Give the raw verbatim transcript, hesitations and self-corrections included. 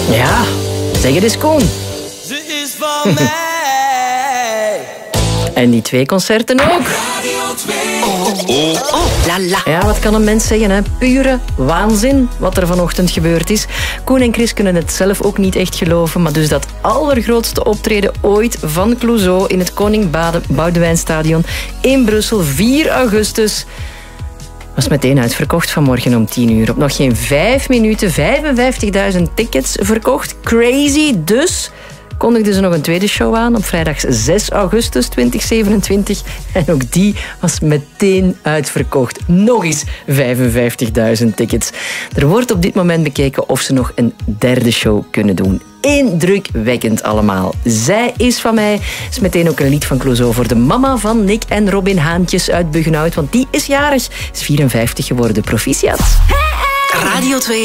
Ja, zeg het eens, Koen. Ze is van mij. En die twee concerten ook. Oh, oh, oh, la la. Ja, wat kan een mens zeggen, hè? Pure waanzin wat er vanochtend gebeurd is. Koen en Chris kunnen het zelf ook niet echt geloven, maar dus dat allergrootste optreden ooit van Clouseau in het Koning Boudewijnstadion in Brussel, vier augustus... was meteen uitverkocht vanmorgen om tien uur. Op nog geen vijf minuten, vijfenvijftigduizend tickets verkocht. Crazy, dus kondigden ze nog een tweede show aan op vrijdag zes augustus tweeduizend zevenentwintig. En ook die was meteen uitverkocht. Nog eens vijfenvijftigduizend tickets. Er wordt op dit moment bekeken of ze nog een derde show kunnen doen. Indrukwekkend allemaal. Zij is van mij. Is meteen ook een lied van Clouseau voor de mama van Nick en Robin Haantjes uit Buggenhout. Want die is jarig. Is vierenvijftig geworden. Proficiat. Radio twee.